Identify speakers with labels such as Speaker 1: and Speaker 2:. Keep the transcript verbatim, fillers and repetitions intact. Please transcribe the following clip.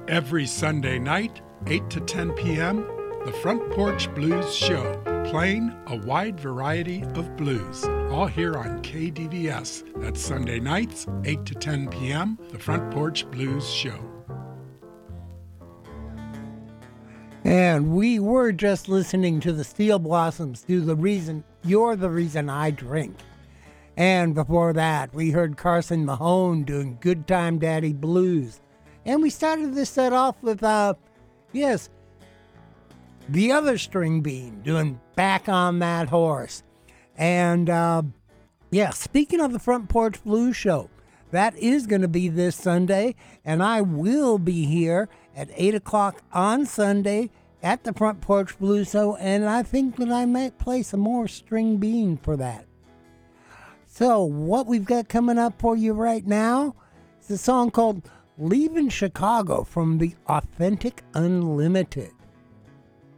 Speaker 1: Every Sunday night, eight to ten p.m., the Front Porch Blues Show, playing a wide variety of blues, all here on K D V S. That's Sunday nights, eight to ten p.m., the Front Porch Blues Show.
Speaker 2: And we were just listening to the Steel Blossoms do the reason, You're the Reason I Drink. And before that, we heard Carson Mahone doing Good Time Daddy Blues. And we started this set off with, uh, yes, the other string bean doing Back on That Horse. And, uh, yeah, speaking of the Front Porch Blues Show, that is going to be this Sunday, and I will be here at eight o'clock on Sunday at the Front Porch Blues Show, and I think that I might play some more string bean for that. So what we've got coming up for you right now is a song called Leaving Chicago from the Authentic Unlimited.